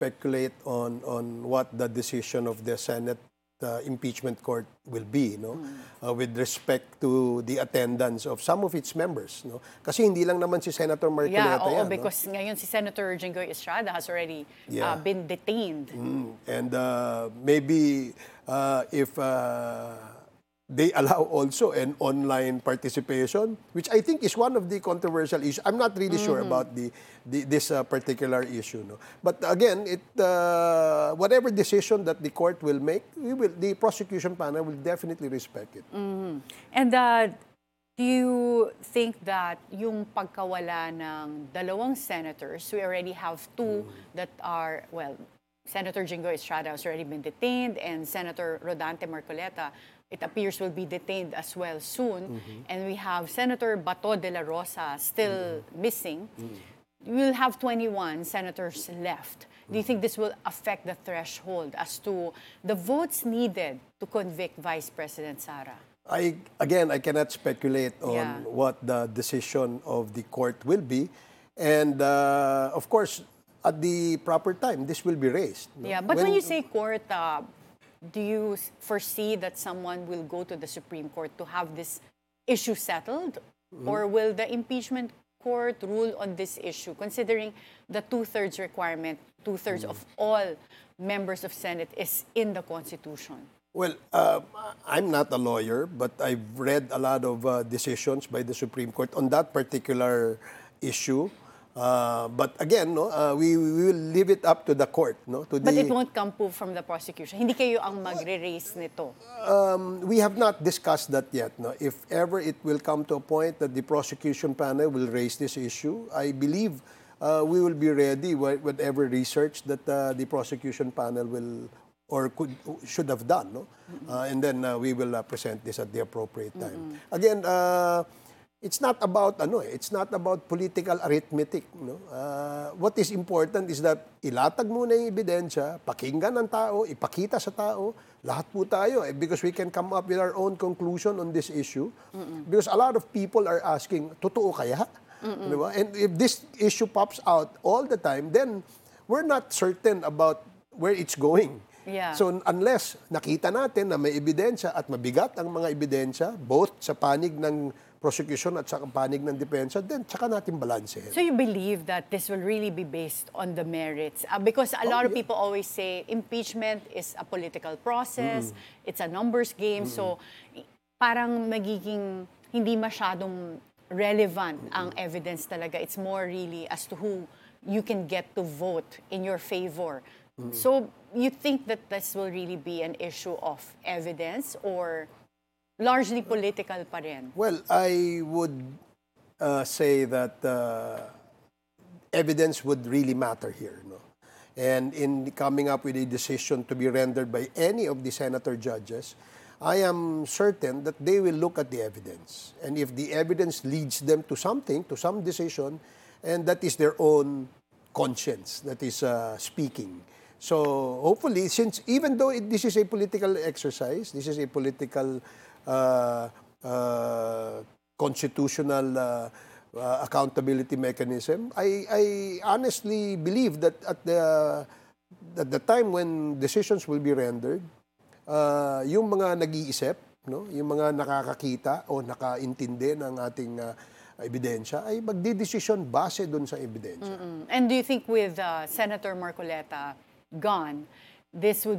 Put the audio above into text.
speculate on what the decision of the Senate impeachment court will be, with respect to the attendance of some of its members, Kasi hindi lang naman si Senator Marcoleta yan, because ngayon si Senator Jinggoy Estrada has already been detained. And maybe if they allow also an online participation, which I think is one of the controversial issues. I'm not really sure about this particular issue. But again, whatever decision that the court will make, the prosecution panel will definitely respect it. And do you think that yung pagkawala ng dalawang senators, we already have two that are, well, Senator Jinggoy Estrada has already been detained, and Senator Rodante Marcoleta, it appears, will be detained as well soon. And we have Senator Bato de la Rosa still missing. We'll have 21 senators left. Do you think this will affect the threshold as to the votes needed to convict Vice President Sara? I cannot speculate on what the decision of the court will be. And of course, at the proper time, this will be raised. Yeah, but when you say court, do you foresee that someone will go to the Supreme Court to have this issue settled? Or will the impeachment court rule on this issue, considering the two-thirds requirement, two-thirds of all members of Senate is in the Constitution? Well, I'm not a lawyer, but I've read a lot of decisions by the Supreme Court on that particular issue. But again, we will leave it up to the court. But it won't come from the prosecution. Hindi kayo ang magre-raise nito. We have not discussed that yet. If ever it will come to a point that the prosecution panel will raise this issue, I believe we will be ready with whatever research that the prosecution panel will or should have done. And then we will present this at the appropriate time. Again, it's not about political arithmetic. What is important is that ilatag muna yung ebidensya, pakinggan ng tao, ipakita sa tao, lahat po tayo, because we can come up with our own conclusion on this issue. Because a lot of people are asking, totoo kaya? Diba? And if this issue pops out all the time, then we're not certain about where it's going. Yeah. So unless nakita natin na may ebidensya at mabigat ang mga ebidensya, both sa panig ng prosecution at sa panig ng depensa, then tsaka natin balansehin. So you believe that this will really be based on the merits? Because a lot of people always say impeachment is a political process, it's a numbers game, so parang magiging hindi masyadong relevant ang evidence talaga. It's more really as to who you can get to vote in your favor. So you think that this will really be an issue of evidence or largely political pa rin? Well, I would say that evidence would really matter here. And in coming up with a decision to be rendered by any of the senator judges, I am certain that they will look at the evidence. And if the evidence leads them to something, to some decision, and that is their own conscience that is speaking. So hopefully, since even though this is a political exercise, this is a political constitutional accountability mechanism, I honestly believe that at the time when decisions will be rendered, yung mga nag-iisip, yung mga nakakakita o nakaintindi ng ating ebidensya ay magdidesisyon base doon sa ebidensya. And do you think with Senator Marcoleta gone, this would